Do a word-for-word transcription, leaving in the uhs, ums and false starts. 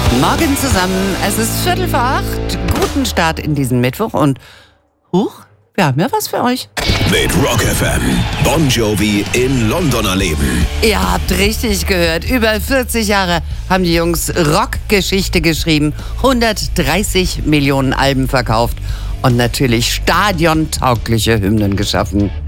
Morgen zusammen, es ist Viertel vor acht. Guten Start in diesen Mittwoch und huch, wir haben ja was für euch. Mit Rock F M. Bon Jovi in London erleben. Ihr habt richtig gehört, über vierzig Jahre haben die Jungs Rockgeschichte geschrieben, hundertdreißig Millionen Alben verkauft und natürlich stadiontaugliche Hymnen geschaffen.